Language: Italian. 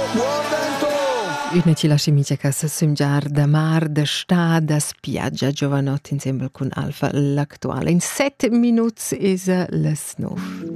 Buon vento! Una ci lascia amici che si sumgiar da mar, da sta, da spiaggia, giovanotti insieme con Alfa l'attuale. In 7 minuti is le 9.